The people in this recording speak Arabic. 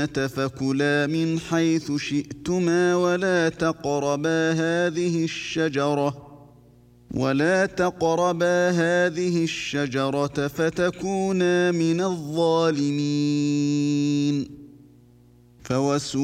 فكلا من حيث شئتما ولا تقربا هذه الشجرة فتكونا من الظالمين